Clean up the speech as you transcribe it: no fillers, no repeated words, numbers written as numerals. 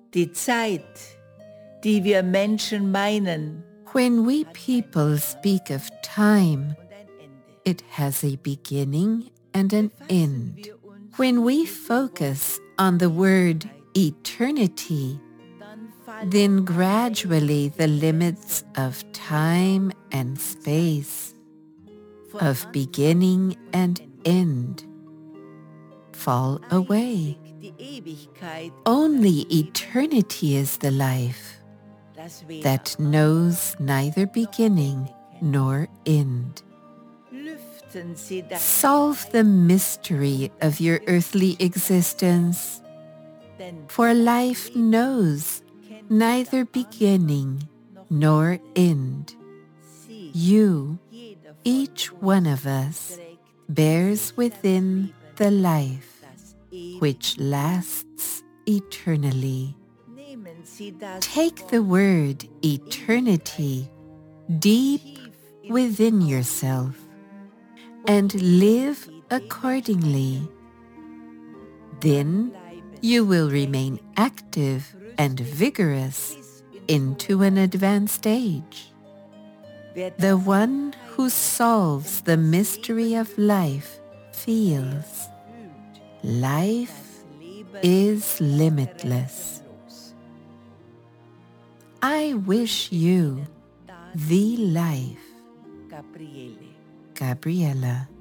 Die Zeit, die wir Menschen meinen, When we people speak of time, it has a beginning and an end. When we focus on the word eternity, then gradually the limits of time and space, of beginning and end, fall away. Only eternity is the life that knows neither beginning nor end. Solve the mystery of your earthly existence, for life knows neither beginning nor end. You, each one of us, bears within the life which lasts eternally. Take the word eternity deep within yourself and live accordingly. Then you will remain active and vigorous into an advanced age. The one who solves the mystery of life feels life is limitless. I wish you the life. Gabriella.